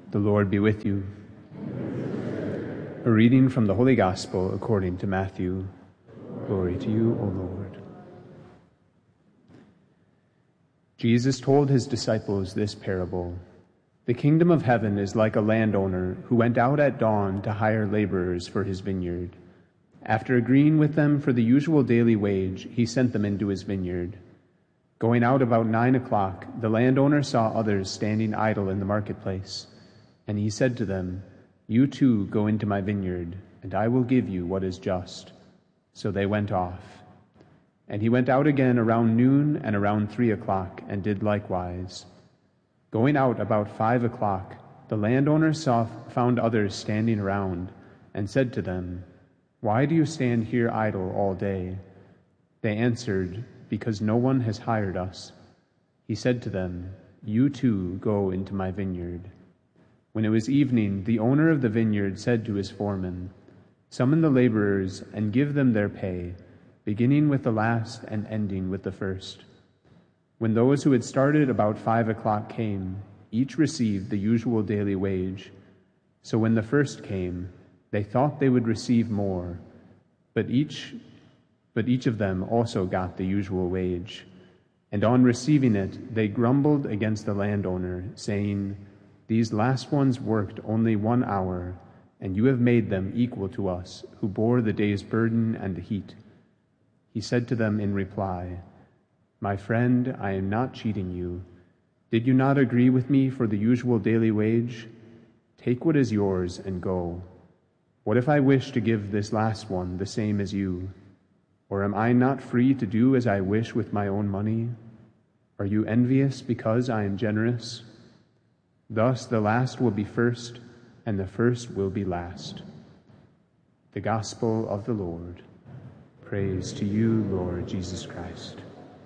The Lord be with you. A reading from the Holy Gospel according to Matthew. Glory to you, O Lord. Jesus told his disciples this parable. The kingdom of heaven is like a landowner who went out at dawn to hire laborers for his vineyard. After agreeing with them for the usual daily wage, he sent them into his vineyard. Going out about 9 o'clock, the landowner saw others standing idle in the marketplace. And he said to them, "You too go into my vineyard, and I will give you what is just." So they went off. And he went out again around noon and around 3 o'clock, and did likewise. Going out about 5 o'clock, the landowner found others standing around, and said to them, "Why do you stand here idle all day?" They answered, "Because no one has hired us." He said to them, "You too go into my vineyard." When it was evening, the owner of the vineyard said to his foreman, "Summon the laborers and give them their pay, beginning with the last and ending with the first." When those who had started about 5 o'clock came, each received the usual daily wage. So when the first came, they thought they would receive more, but each of them also got the usual wage. And on receiving it, they grumbled against the landowner, saying, "These last ones worked only 1 hour, and you have made them equal to us, who bore the day's burden and the heat." He said to them in reply, "My friend, I am not cheating you. Did you not agree with me for the usual daily wage? Take what is yours and go. What if I wish to give this last one the same as you? Or am I not free to do as I wish with my own money? Are you envious because I am generous? Thus the last will be first, and the first will be last." The Gospel of the Lord. Praise to you, Lord Jesus Christ.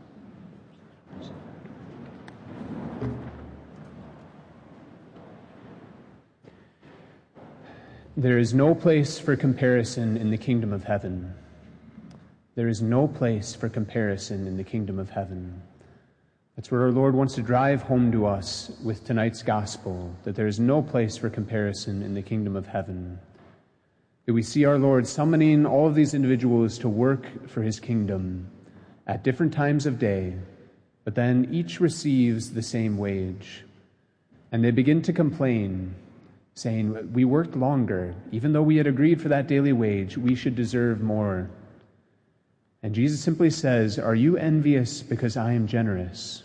There is no place for comparison in the kingdom of heaven. There is no place for comparison in the kingdom of heaven. That's what our Lord wants to drive home to us with tonight's gospel, that there is no place for comparison in the kingdom of heaven. That we see our Lord summoning all of these individuals to work for his kingdom at different times of day, but then each receives the same wage. And they begin to complain, saying, "We worked longer. Even though we had agreed for that daily wage, we should deserve more." And Jesus simply says, "Are you envious because I am generous?"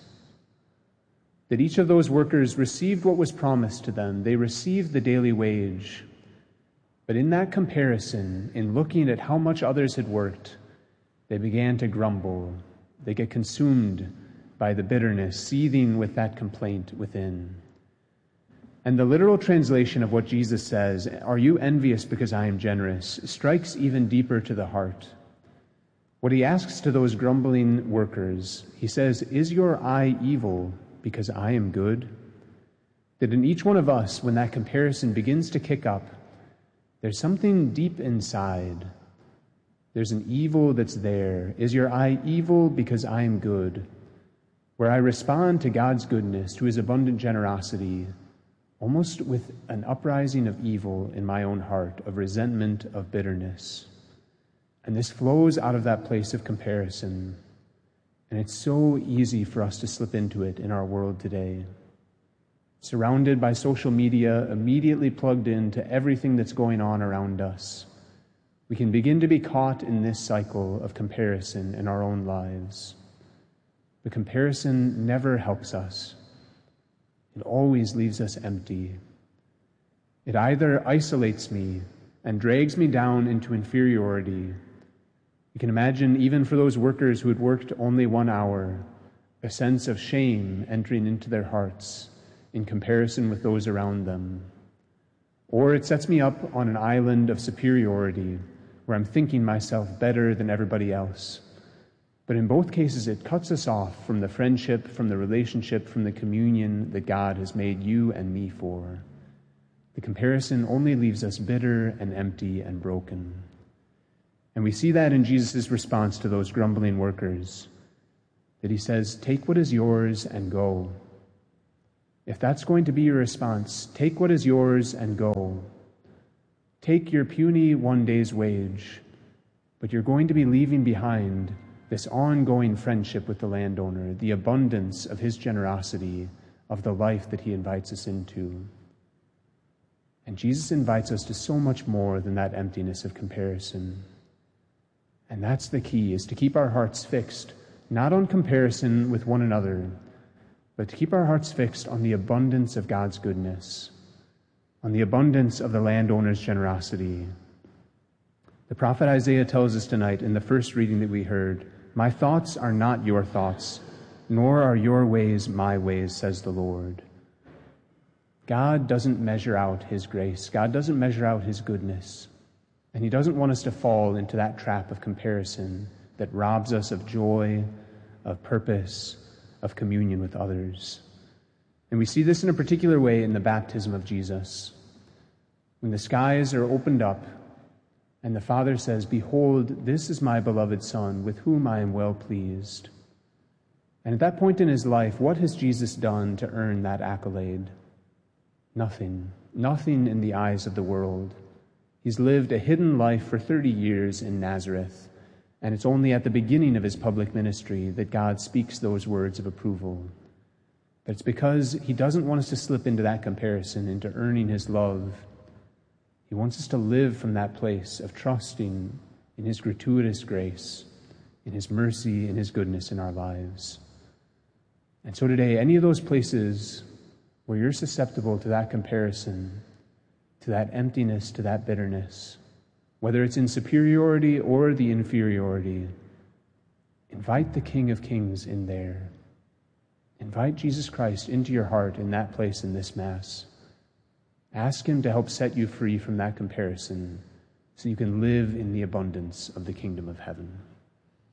That each of those workers received what was promised to them. They received the daily wage. But in that comparison, in looking at how much others had worked, they began to grumble. They get consumed by the bitterness, seething with that complaint within. And the literal translation of what Jesus says, "Are you envious because I am generous?" strikes even deeper to the heart. What he asks to those grumbling workers, he says, "Is your eye evil because I am good?" That in each one of us, when that comparison begins to kick up, there's something deep inside. There's an evil that's there. Is your eye evil because I am good? Where I respond to God's goodness, to his abundant generosity, almost with an uprising of evil in my own heart, of resentment, of bitterness. And this flows out of that place of comparison. And it's so easy for us to slip into it in our world today. Surrounded by social media, immediately plugged into everything that's going on around us, we can begin to be caught in this cycle of comparison in our own lives. The comparison never helps us. It always leaves us empty. It either isolates me and drags me down into inferiority. You can imagine, even for those workers who had worked only 1 hour, a sense of shame entering into their hearts in comparison with those around them. Or it sets me up on an island of superiority where I'm thinking myself better than everybody else. But in both cases, it cuts us off from the friendship, from the relationship, from the communion that God has made you and me for. The comparison only leaves us bitter and empty and broken. And we see that in Jesus' response to those grumbling workers, that he says, "Take what is yours and go." If that's going to be your response, take what is yours and go. Take your puny one day's wage, but you're going to be leaving behind this ongoing friendship with the landowner, the abundance of his generosity, of the life that he invites us into. And Jesus invites us to so much more than that emptiness of comparison. And that's the key, is to keep our hearts fixed, not on comparison with one another, but to keep our hearts fixed on the abundance of God's goodness, on the abundance of the landowner's generosity. The prophet Isaiah tells us tonight in the first reading that we heard, "My thoughts are not your thoughts, nor are your ways my ways, says the Lord." God doesn't measure out his grace. God doesn't measure out his goodness. And he doesn't want us to fall into that trap of comparison that robs us of joy, of purpose, of communion with others. And we see this in a particular way in the baptism of Jesus. When the skies are opened up and the Father says, "Behold, this is my beloved Son, with whom I am well pleased." And at that point in his life, what has Jesus done to earn that accolade? Nothing. Nothing in the eyes of the world. He's lived a hidden life for 30 years in Nazareth, and it's only at the beginning of his public ministry that God speaks those words of approval. But it's because he doesn't want us to slip into that comparison, into earning his love. He wants us to live from that place of trusting in his gratuitous grace, in his mercy, in his goodness in our lives. And so today, any of those places where you're susceptible to that comparison, to that emptiness, to that bitterness, whether it's in superiority or the inferiority, invite the King of Kings in there. Invite Jesus Christ into your heart in that place in this Mass. Ask him to help set you free from that comparison so you can live in the abundance of the kingdom of heaven.